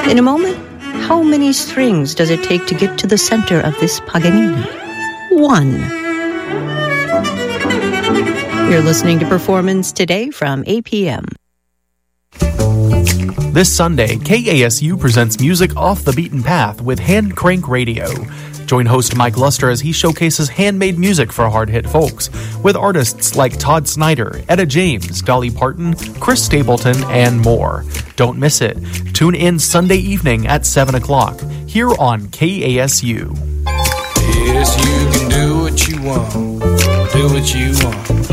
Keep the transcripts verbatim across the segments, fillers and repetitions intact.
In a moment, how many strings does it take to get to the center of this Paganini? One. You're listening to Performance Today from A P M. This Sunday, K A S U presents Music Off the Beaten Path with Hand Crank Radio. Join host Mike Luster as he showcases handmade music for hard-hit folks with artists like Todd Snyder, Etta James, Dolly Parton, Chris Stapleton, and more. Don't miss it. Tune in Sunday evening at seven o'clock here on K A S U. Yes, you can do what you want. Do what you want.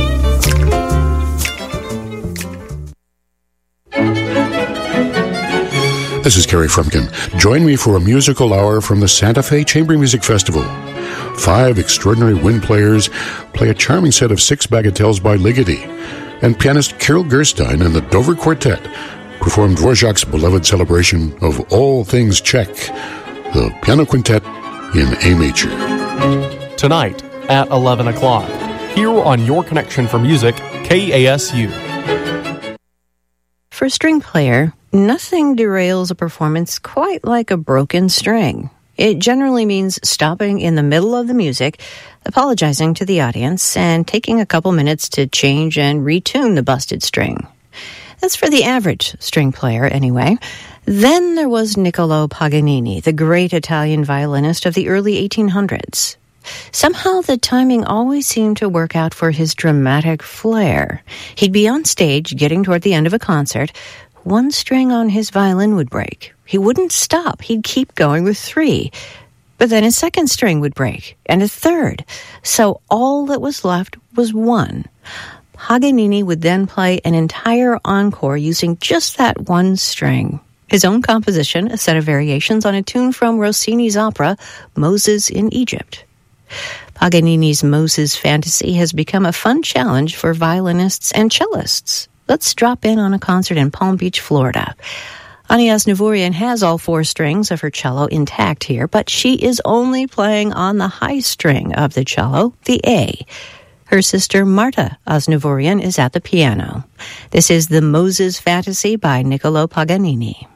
This is Kerry Frumkin. Join me for a musical hour from the Santa Fe Chamber Music Festival. Five extraordinary wind players play a charming set of six bagatelles by Ligeti, and pianist Carol Gerstein and the Dover Quartet perform Dvorak's beloved celebration of all things Czech, the piano quintet in A major. Tonight at eleven o'clock, here on Your Connection for Music, K A S U. For a string player, nothing derails a performance quite like a broken string. It generally means stopping in the middle of the music, apologizing to the audience, and taking a couple minutes to change and retune the busted string. That's for the average string player, anyway. Then there was Niccolò Paganini, the great Italian violinist of the early eighteen hundreds. Somehow the timing always seemed to work out for his dramatic flair. He'd be on stage getting toward the end of a concert. One string on his violin would break. He wouldn't stop. He'd keep going with three. But then his second string would break, and a third. So all that was left was one. Paganini would then play an entire encore using just that one string. His own composition, a set of variations on a tune from Rossini's opera, Moses in Egypt. Paganini's Moses Fantasy has become a fun challenge for violinists and cellists. Let's drop in on a concert in Palm Beach, Florida. Anya Aznavourian has all four strings of her cello intact here, but she is only playing on the high string of the cello, the A. Her sister Marta Aznavourian is at the piano. This is the Moses Fantasy by Niccolò Paganini.